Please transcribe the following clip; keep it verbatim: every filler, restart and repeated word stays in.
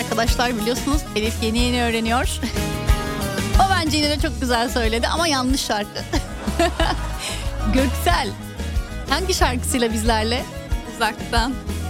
arkadaşlar, biliyorsunuz Elif yeni yeni öğreniyor. O bence yine de çok güzel söyledi ama yanlış şarkı. Göksel hangi şarkısıyla bizlerle? Uzaktan.